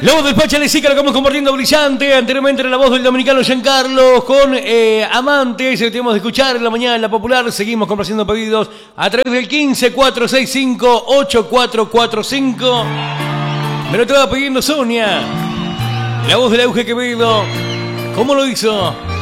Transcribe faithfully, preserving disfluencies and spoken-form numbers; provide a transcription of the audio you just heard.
La voz del Pacha Lesica lo que estamos compartiendo brillante. Anteriormente era la voz del dominicano Giancarlo con eh, Amantes. El que tenemos de escuchar en la mañana en La Popular. Seguimos complaciendo pedidos a través del quince, cuatrocientos sesenta y cinco, ochenta y cuatro cuarenta y cinco. Me lo estaba pidiendo Sonia. La voz del Auge Quevedo. ¿Cómo lo hizo?